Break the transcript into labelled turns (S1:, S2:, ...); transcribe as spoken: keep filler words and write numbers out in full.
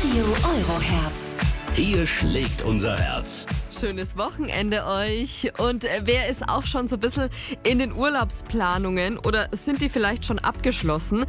S1: Radio Euroherz.
S2: Hier schlägt unser Herz.
S3: Schönes Wochenende euch. Und wer ist auch schon so ein bisschen in den Urlaubsplanungen oder sind die vielleicht schon abgeschlossen?